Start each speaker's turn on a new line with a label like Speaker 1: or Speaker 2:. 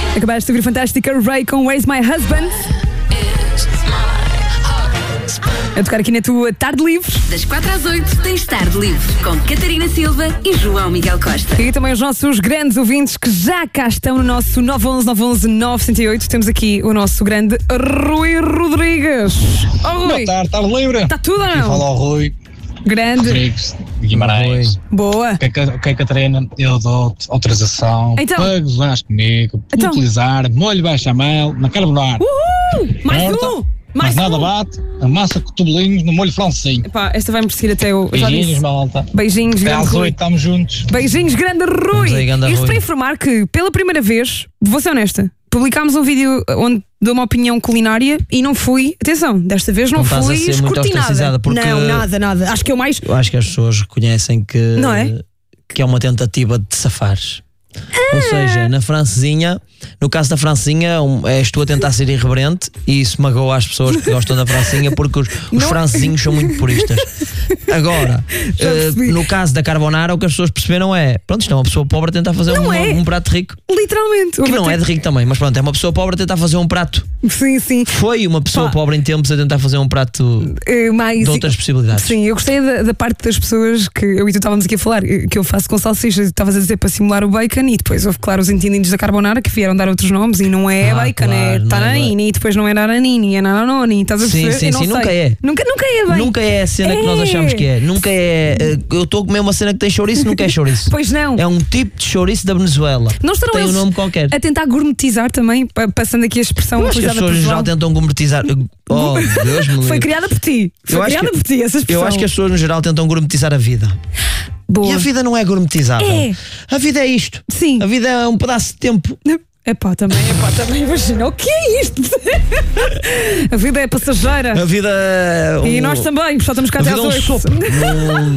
Speaker 1: Acabaste de ouvir fantástica Ray com Where's My Husband? A tocar aqui na tua Tarde Livre.
Speaker 2: Das 4 às 8 tens Tarde Livre com Catarina Silva e João Miguel Costa.
Speaker 1: E também os nossos grandes ouvintes que já cá estão no nosso 911-911-908. Temos aqui o nosso grande Rui Rodrigues. Oh, Rui.
Speaker 3: Boa tarde, Tarde Livre.
Speaker 1: Está tudo ou
Speaker 3: Aqui
Speaker 1: não?
Speaker 3: fala ao Rui
Speaker 1: Grande.
Speaker 3: Rodrigues de Guimarães.
Speaker 1: Boa.
Speaker 3: Ok, Catarina, eu dou-te autorização
Speaker 1: Então.
Speaker 3: para gozares comigo, para
Speaker 1: Então.
Speaker 3: utilizar molho bechamel na carbonara.
Speaker 1: Mais
Speaker 3: Certo?
Speaker 1: um.
Speaker 3: Mas
Speaker 1: Mais
Speaker 3: nada
Speaker 1: um.
Speaker 3: bate a massa com tobelinhos no molho francesinho.
Speaker 1: Epá, esta vai-me perseguir até o. Já
Speaker 3: Beijinhos,
Speaker 1: disse.
Speaker 3: malta.
Speaker 1: Beijinhos,
Speaker 3: Até
Speaker 1: grande
Speaker 3: às
Speaker 1: Rui.
Speaker 3: 8, estamos juntos.
Speaker 1: Beijinhos, grande Rui.
Speaker 4: aí, grande
Speaker 1: Isto
Speaker 4: Rui.
Speaker 1: para informar que, pela primeira vez, vou ser honesta, publicámos um vídeo onde dou uma opinião culinária e não fui, atenção, desta vez não
Speaker 4: Não estás
Speaker 1: fui
Speaker 4: a ser muito
Speaker 1: escrutinada.
Speaker 4: ostracizada, porque-
Speaker 1: Não, nada. Acho que eu mais.
Speaker 4: Eu acho que as pessoas reconhecem que,
Speaker 1: Não é?
Speaker 4: que é uma tentativa de te safares. Ou seja, na francesinha, no caso da francesinha, és tu a tentar ser irreverente e isso magoa as pessoas que gostam da francesinha porque os
Speaker 1: Não.
Speaker 4: francesinhos são muito puristas. Agora,
Speaker 1: Já percebi.
Speaker 4: no caso da carbonara, o que as pessoas perceberam é: pronto, isto é uma pessoa pobre a tentar fazer
Speaker 1: Não é.
Speaker 4: um prato rico.
Speaker 1: Literalmente.
Speaker 4: Que não é de rico também, mas pronto, é uma pessoa pobre a tentar fazer um prato.
Speaker 1: Sim.
Speaker 4: Foi uma pessoa
Speaker 1: Pá.
Speaker 4: pobre em tempos a tentar fazer um prato
Speaker 1: Mais.
Speaker 4: de outras possibilidades.
Speaker 1: Sim, eu gostei da parte das pessoas que eu e tu estávamos aqui a falar, que eu faço com salsicha, estavas a dizer para simular o bacon e depois houve, claro, os entendidos da carbonara que vieram dar outros nomes e não é bacon,
Speaker 4: claro,
Speaker 1: é
Speaker 4: não é
Speaker 1: taranini e depois não é naranini, é nananoni, estás a
Speaker 4: Sim,
Speaker 1: perceber?
Speaker 4: sim,
Speaker 1: Eu não
Speaker 4: sim,
Speaker 1: sei.
Speaker 4: nunca é.
Speaker 1: Nunca é bem.
Speaker 4: Nunca é a cena que nós achamos que é. Nunca é. Eu estou a comer uma cena que tem chouriço, nunca é chouriço.
Speaker 1: Pois não.
Speaker 4: É um tipo de chouriço da Venezuela.
Speaker 1: Não estarão
Speaker 4: Tem um
Speaker 1: eles
Speaker 4: nome qualquer.
Speaker 1: a tentar gourmetizar também, passando aqui a expressão
Speaker 4: Eu acho que as
Speaker 1: utilizada por
Speaker 4: pessoas em geral
Speaker 1: João.
Speaker 4: tentam gourmetizar. Oh, Deus me
Speaker 1: Foi
Speaker 4: livre.
Speaker 1: criada por ti.
Speaker 4: Eu
Speaker 1: Foi
Speaker 4: acho
Speaker 1: criada
Speaker 4: que-
Speaker 1: por ti essa expressão.
Speaker 4: Eu acho que as pessoas no geral tentam gourmetizar a vida.
Speaker 1: Boa.
Speaker 4: E a vida não é gourmetizável.
Speaker 1: É.
Speaker 4: A vida é isto.
Speaker 1: Sim.
Speaker 4: A vida é um pedaço de tempo.
Speaker 1: Epá, também, imagina, o que é isto? A vida é passageira.
Speaker 4: A vida é
Speaker 1: E nós também, só estamos cá
Speaker 4: A
Speaker 1: até
Speaker 4: vida
Speaker 1: às
Speaker 4: é um
Speaker 1: 8.
Speaker 4: sopro.